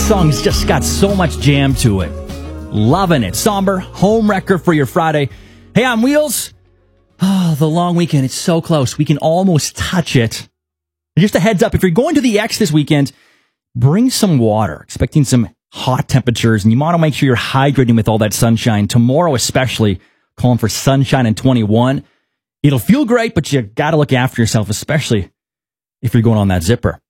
song's just got so much jam to it. Loving it. Somber, home wrecker for your Friday. Hey, on Wheels. Oh, the long weekend. It's so close. We can almost touch it. Just a heads up, if you're going to the X this weekend, bring some water. Expecting some hot temperatures, and you want to make sure you're hydrating with all that sunshine. Tomorrow especially, calling for sunshine and 21. It'll feel great, but you got to look after yourself, especially if you're going on that zipper.